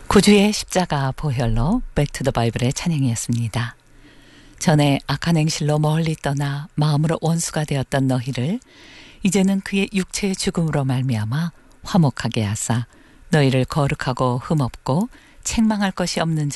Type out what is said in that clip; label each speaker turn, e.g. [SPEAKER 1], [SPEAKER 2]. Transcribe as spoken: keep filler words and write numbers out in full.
[SPEAKER 1] 구주의 십자가 보혈로 백투더 바이블의 찬양이었습니다. 전에 악한 행실로 멀리 떠나 마음으로 원수가 되었던 너희를 이제는 그의 육체의 죽음으로 말미암아 화목하게 하사 너희를 거룩하고 흠없고 책망할 것이 없는